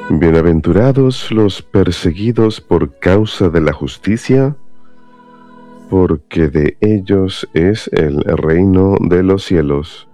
Bienaventurados los perseguidos por causa de la justicia, porque de ellos es el reino de los cielos.